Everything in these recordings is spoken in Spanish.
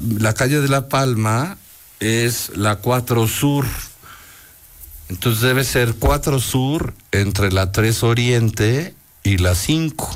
la calle de La Palma es la 4 Sur. Entonces debe ser 4 Sur entre la 3 Oriente y la 5.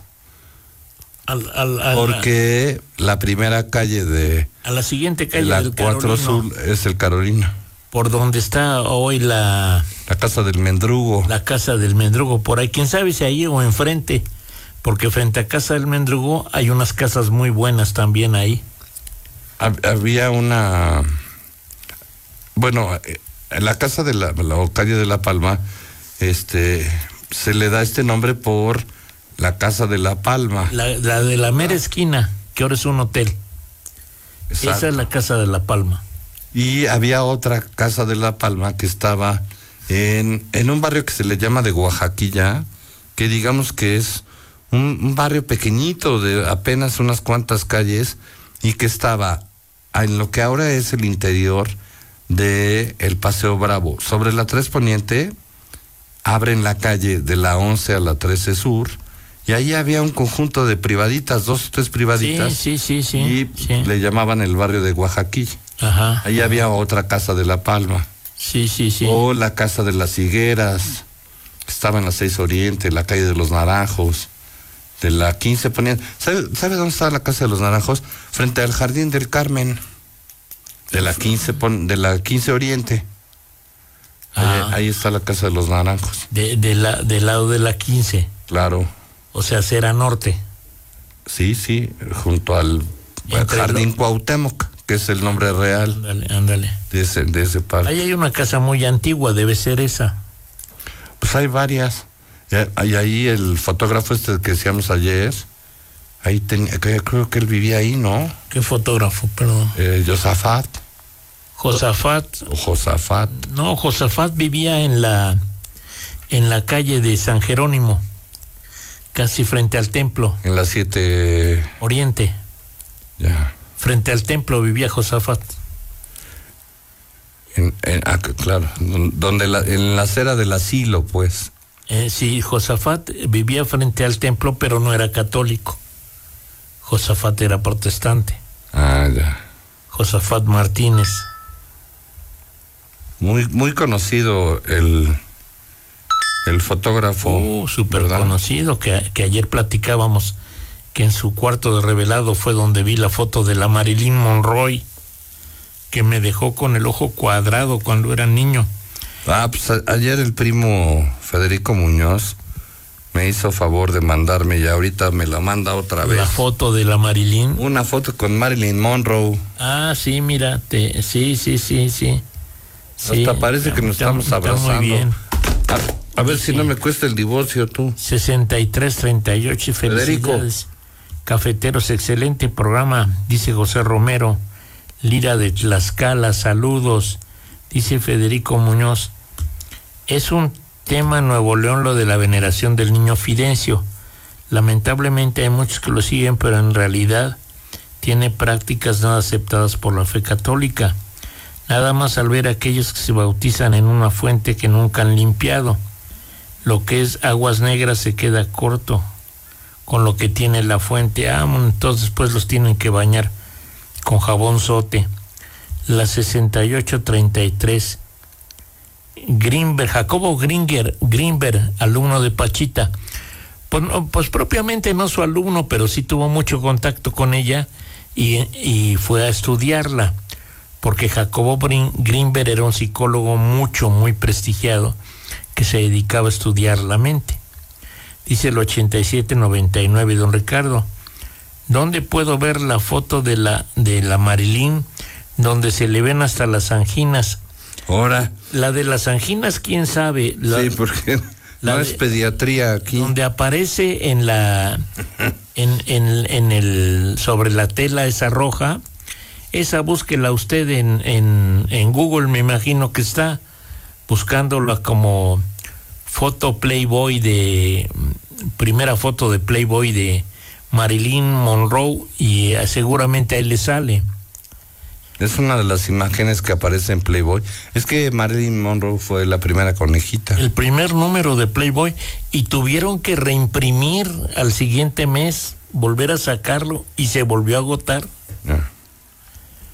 Porque la primera calle de... A la siguiente calle la del 4 Sur es el Carolino. Por donde está hoy la Casa del Mendrugo. La Casa del Mendrugo, por ahí. ¿Quién sabe si ahí o enfrente? Porque frente a Casa del Mendrugo hay unas casas muy buenas también ahí. Había una... Bueno, en la casa de la calle de La Palma, se le da este nombre por la Casa de La Palma. La de la mera esquina, que ahora es un hotel. Exacto. Esa es la Casa de La Palma. Y había otra Casa de La Palma que estaba en un barrio que se le llama de Oaxaquilla, que digamos que es un barrio pequeñito de apenas unas cuantas calles, y que estaba en lo que ahora es el interior de el Paseo Bravo. Sobre la 3 Poniente abren la calle de la 11 a la 13 Sur, y ahí había un conjunto de privaditas, 2 o 3 privaditas. Sí. Y le llamaban el barrio de Oaxaquilla. Ajá. Ahí había otra Casa de La Palma. Sí. O la Casa de las Higueras, estaba en la 6 Oriente, la calle de los Naranjos, de la 15 Poniente. ¿Sabe dónde estaba la Casa de los Naranjos? Frente al Jardín del Carmen, de la 15 Oriente. Ahí está la Casa de los Naranjos. Del lado de la 15. Claro. O sea, Cera Norte. Sí, junto al Jardín Cuauhtémoc, que es el nombre real. Ándale. De ese parque. Ahí hay una casa muy antigua, debe ser esa. Pues hay varias. Y ahí el fotógrafo que decíamos ayer, ahí creo que él vivía ahí, ¿no? ¿Qué fotógrafo, perdón? Josafat. Josafat. No, Josafat vivía en la calle de San Jerónimo, casi frente al templo. En la 7 Oriente. Ya. Frente al templo vivía Josafat. Claro, en la acera del asilo, pues. Sí, Josafat vivía frente al templo, pero no era católico. Josafat era protestante. Ya. Josafat Martínez. Muy conocido el fotógrafo. Súper conocido, que ayer platicábamos que en su cuarto de revelado fue donde vi la foto de la Marilyn Monroe, que me dejó con el ojo cuadrado cuando era niño. Pues ayer el primo Federico Muñoz me hizo favor de mandarme, y ahorita me la manda otra vez. La foto de la Marilyn. Una foto con Marilyn Monroe. Sí, mira, sí. Hasta parece que nos estamos abrazando. Muy bien. A ver si no me cuesta el divorcio, tú. 6338, Federico. Felicidades. Cafeteros, excelente programa, dice José Romero. Lira de Tlaxcala, saludos, dice Federico Muñoz. Es un tema Nuevo León lo de la veneración del niño Fidencio. Lamentablemente hay muchos que lo siguen, pero en realidad tiene prácticas no aceptadas por la fe católica. Nada más al ver a aquellos que se bautizan en una fuente que nunca han limpiado. Lo que es aguas negras se queda corto con lo que tiene la fuente. Entonces pues los tienen que bañar con jabón sote. La 6833. Jacobo Grinberg, alumno de Pachita. Pues propiamente no su alumno, pero sí tuvo mucho contacto con ella y fue a estudiarla, porque Jacobo Grinberg era un psicólogo muy prestigiado que se dedicaba a estudiar la mente. Dice el 8799, don Ricardo, ¿dónde puedo ver la foto de la Marilyn donde se le ven hasta las anginas? Ahora. La de las anginas, quién sabe. Sí, porque no es pediatría aquí. Donde aparece en sobre la tela esa roja, esa búsquela usted en Google, me imagino que está buscándola como foto Playboy primera foto de Playboy de Marilyn Monroe, y seguramente ahí le sale. Es una de las imágenes que aparece en Playboy. Es que Marilyn Monroe fue la primera conejita. El primer número de Playboy, y tuvieron que reimprimir al siguiente mes, volver a sacarlo, y se volvió a agotar.